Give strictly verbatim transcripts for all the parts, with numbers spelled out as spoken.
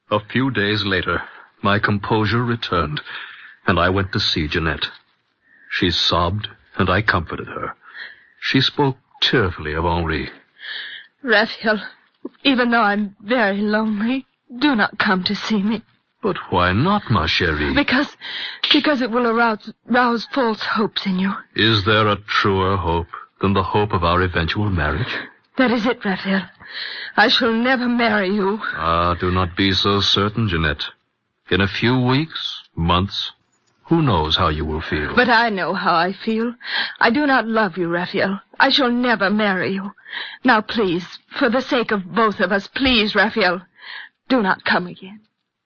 A few days later, my composure returned, and I went to see Jeanette. She sobbed, and I comforted her. She spoke tearfully of Henri. Raphael, even though I'm very lonely, do not come to see me. But why not, ma chérie? Because, because it will arouse, rouse false hopes in you. Is there a truer hope than the hope of our eventual marriage? That is it, Raphael. I shall never marry you. Ah, do not be so certain, Jeanette. In a few weeks, months, who knows how you will feel? But I know how I feel. I do not love you, Raphael. I shall never marry you. Now, please, for the sake of both of us, please, Raphael, do not come again.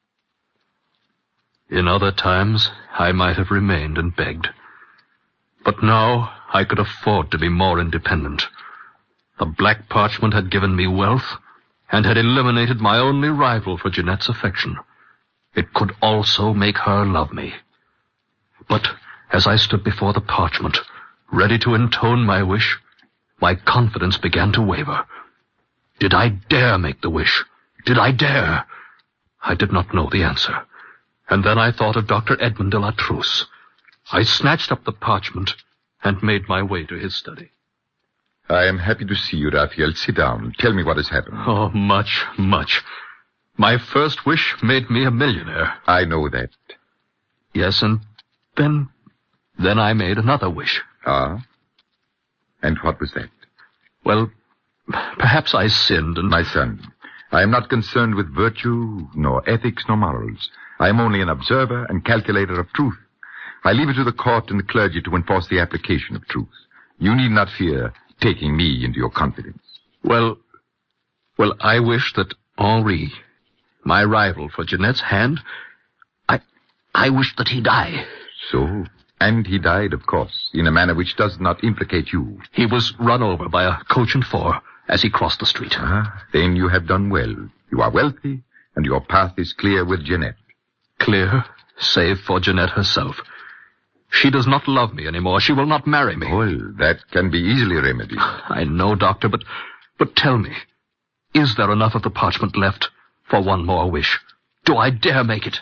In other times, I might have remained and begged. But now, I could afford to be more independent. The black parchment had given me wealth, and had eliminated my only rival for Jeanette's affection. It could also make her love me. But as I stood before the parchment, ready to intone my wish, my confidence began to waver. Did I dare make the wish? Did I dare? I did not know the answer. And then I thought of Doctor Edmond de la Trousse. I snatched up the parchment and made my way to his study. I am happy to see you, Raphael. Sit down. Tell me what has happened. Oh, much, much. My first wish made me a millionaire. I know that. Yes, and then... then I made another wish. Ah? And what was that? Well, perhaps I sinned and... My son, I am not concerned with virtue, nor ethics, nor morals. I am only an observer and calculator of truth. I leave it to the court and the clergy to enforce the application of truth. You need not fear taking me into your confidence. Well, well, I wish that Henri, my rival for Jeanette's hand, I, I wish that he die. So? And he died, of course, in a manner which does not implicate you. He was run over by a coach and four as he crossed the street. Ah, then you have done well. You are wealthy, and your path is clear with Jeanette. Clear, save for Jeanette herself. She does not love me anymore. She will not marry me. Well, that can be easily remedied. I know, Doctor, but, but tell me, is there enough of the parchment left for one more wish? Do I dare make it?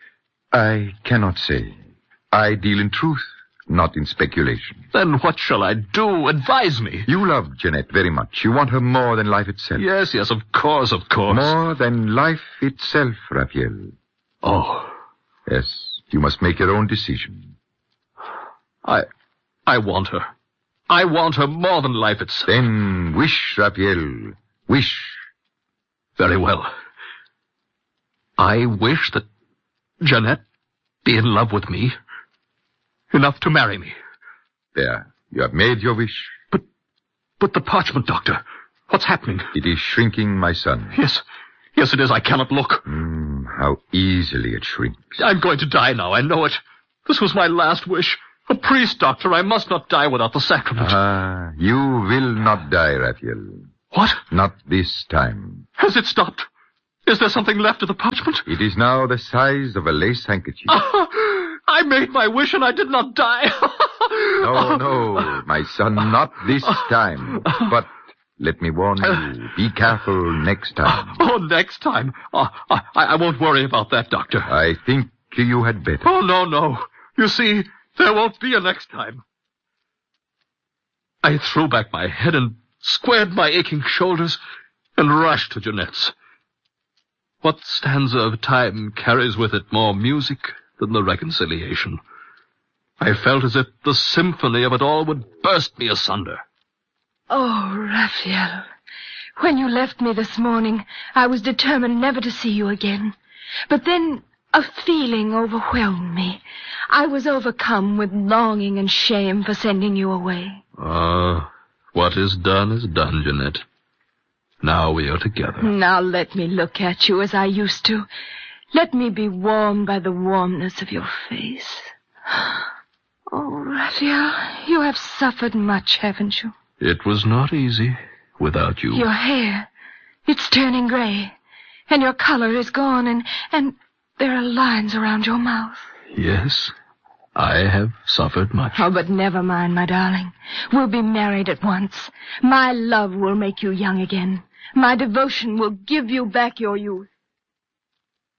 I cannot say. I deal in truth, not in speculation. Then what shall I do? Advise me. You love Jeanette very much. You want her more than life itself. Yes, yes, of course, of course. More than life itself, Raphael. Oh. Yes, you must make your own decision. I... I want her. I want her more than life itself. Then wish, Raphael. Wish. Very well. I wish that Jeanette be in love with me. Enough to marry me. There. You have made your wish. But, but the parchment, Doctor. What's happening? It is shrinking, my son. Yes. Yes, it is. I cannot look. Mm, how easily it shrinks. I'm going to die now. I know it. This was my last wish. A priest, Doctor. I must not die without the sacrament. Ah, you will not die, Raphael. What? Not this time. Has it stopped? Is there something left of the parchment? It is now the size of a lace handkerchief. I made my wish and I did not die. No, no, my son, not this time. But let me warn you, be careful next time. Oh, next time? Oh, I, I won't worry about that, Doctor. I think you had better. Oh, no, no. You see, there won't be a next time. I threw back my head and squared my aching shoulders and rushed to Jeanette's. What stanza of time carries with it more music than the reconciliation? I felt as if the symphony of it all would burst me asunder. Oh, Raphael, when you left me this morning, I was determined never to see you again. But then a feeling overwhelmed me. I was overcome with longing and shame for sending you away. Ah, uh, what is done is done, Jeanette. Now we are together. Now let me look at you as I used to. Let me be warmed by the warmness of your face. Oh, Raphael, you have suffered much, haven't you? It was not easy without you. Your hair, it's turning gray, and your color is gone, and, and there are lines around your mouth. Yes, I have suffered much. Oh, but never mind, my darling. We'll be married at once. My love will make you young again. My devotion will give you back your youth.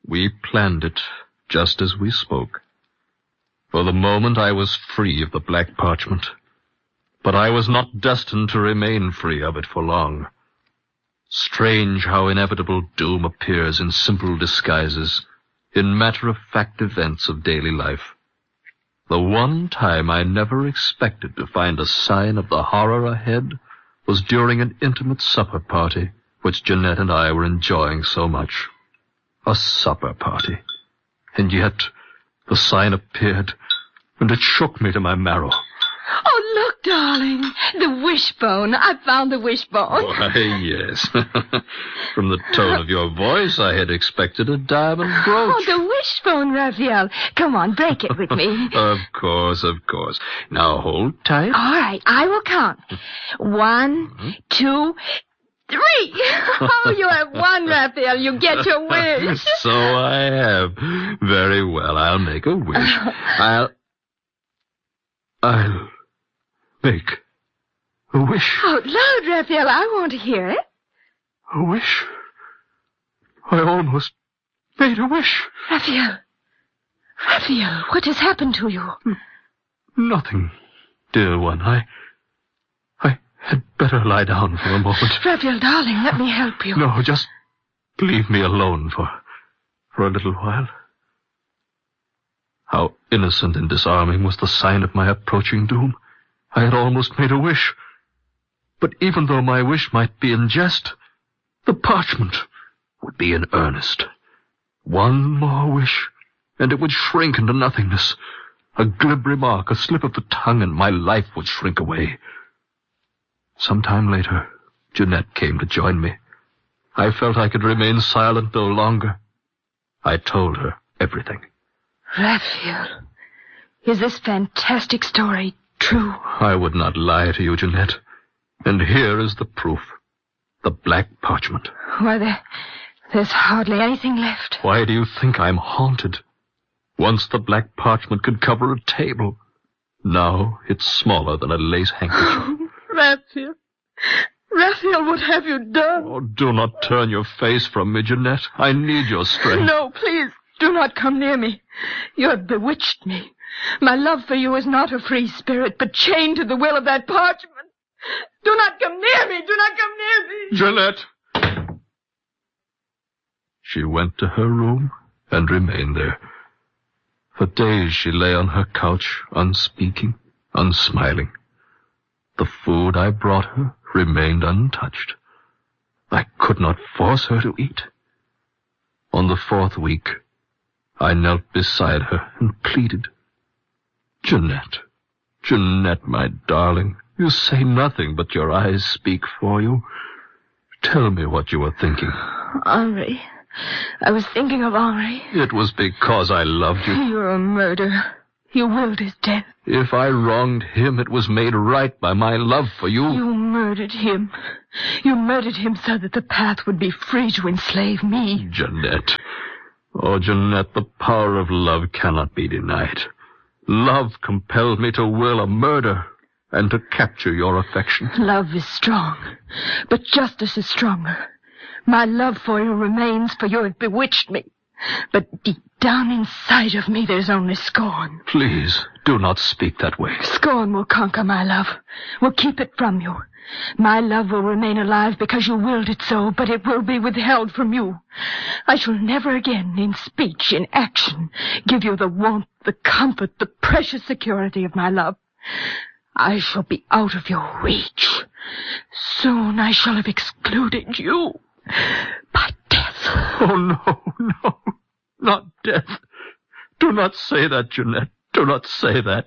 We planned it just as we spoke. For the moment I was free of the black parchment, but I was not destined to remain free of it for long. Strange how inevitable doom appears in simple disguises, in matter-of-fact events of daily life. The one time I never expected to find a sign of the horror ahead was during an intimate supper party which Jeanette and I were enjoying so much. A supper party. And yet the sign appeared, and it shook me to my marrow. Oh, look, darling. The wishbone. I found the wishbone. Why, yes. From the tone of your voice, I had expected a diamond brooch. Oh, the wishbone, Raphael. Come on, break it with me. Of course, of course. Now hold tight. All right, I will count. One, mm-hmm. two, three. Oh, you have won, Raphael. You get your wish. So I have. Very well, I'll make a wish. I'll... I'll... make a wish. Out loud, Raphael. I want to hear it. A wish? I almost made a wish. Raphael. Raphael, what has happened to you? Nothing, dear one. I... I had better lie down for a moment. Raphael, darling, let me help you. No, just leave me alone for... for a little while. How innocent and disarming was the sign of my approaching doom. I had almost made a wish. But even though my wish might be in jest, the parchment would be in earnest. One more wish, and it would shrink into nothingness. A glib remark, a slip of the tongue, and my life would shrink away. Some time later, Jeanette came to join me. I felt I could remain silent no longer. I told her everything. Raphael, is this fantastic story true? I would not lie to you, Jeanette. And here is the proof. The black parchment. Why, there, there's hardly anything left. Why do you think I'm haunted? Once the black parchment could cover a table. Now it's smaller than a lace handkerchief. Raphael. Raphael, what have you done? Oh, do not turn your face from me, Jeanette. I need your strength. No, please, do not come near me. You have bewitched me. My love for you is not a free spirit, but chained to the will of that parchment. Do not come near me. Do not come near me. Jeanette. She went to her room and remained there. For days she lay on her couch, unspeaking, unsmiling. The food I brought her remained untouched. I could not force her to eat. On the fourth week, I knelt beside her and pleaded. Jeanette, Jeanette, my darling, you say nothing, but your eyes speak for you. Tell me what you were thinking. Henri. I was thinking of Henri. It was because I loved you. You're a murderer. You willed his death. If I wronged him, it was made right by my love for you. You murdered him. You murdered him so that the path would be free to enslave me. Jeanette. Oh, Jeanette, the power of love cannot be denied. Love compelled me to will a murder and to capture your affection. Love is strong, but justice is stronger. My love for you remains, for you have bewitched me. But deep down inside of me, there's only scorn. Please, do not speak that way. Scorn will conquer my love, will keep it from you. My love will remain alive because you willed it so, but it will be withheld from you. I shall never again, in speech, in action, give you the warmth, the comfort, the precious security of my love. I shall be out of your reach. Soon I shall have excluded you by death. Oh, no, no, not death. Do not say that, Jeanette. Do not say that.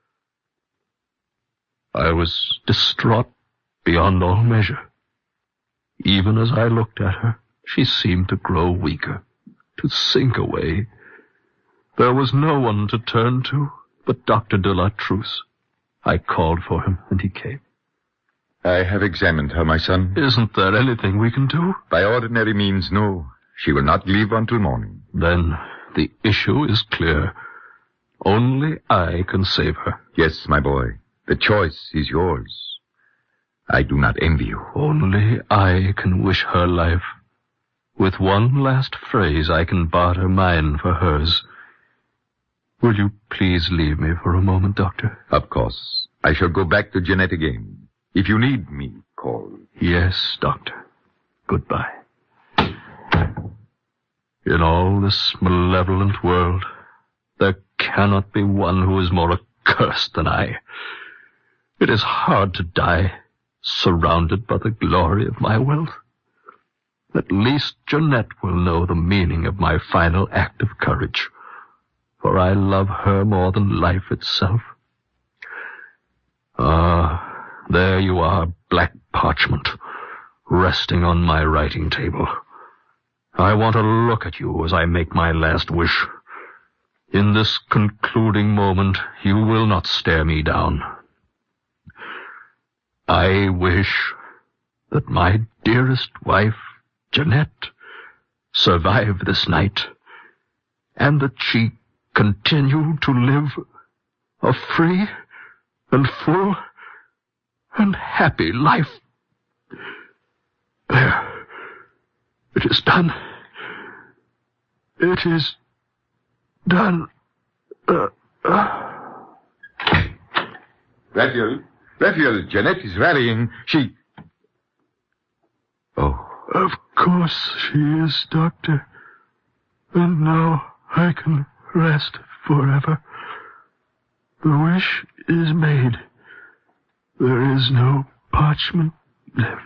I was distraught beyond all measure. Even as I looked at her, she seemed to grow weaker, to sink away. There was no one to turn to but Doctor de la Truce. I called for him, and he came. I have examined her, my son. Isn't there anything we can do? By ordinary means, no. She will not leave until morning. Then the issue is clear. Only I can save her. Yes, my boy. The choice is yours. I do not envy you. Only I can wish her life. With one last phrase, I can barter mine for hers. Will you please leave me for a moment, Doctor? Of course. I shall go back to Jeanette again. If you need me, call. Yes, Doctor. Goodbye. In all this malevolent world, there cannot be one who is more accursed than I. It is hard to die, surrounded by the glory of my wealth. At least Jeanette will know the meaning of my final act of courage, for I love her more than life itself. Ah, there you are, black parchment, resting on my writing table. I want to look at you as I make my last wish. In this concluding moment, you will not stare me down. I wish that my dearest wife, Jeanette, survive this night, and that she continue to live a free and full and happy life. There. It is done. It is done. Uh, uh. Raphael, Raphael, Jeanette is rallying. She... Oh. Of course she is, Doctor. And now I can rest forever. The wish is made. There is no parchment left.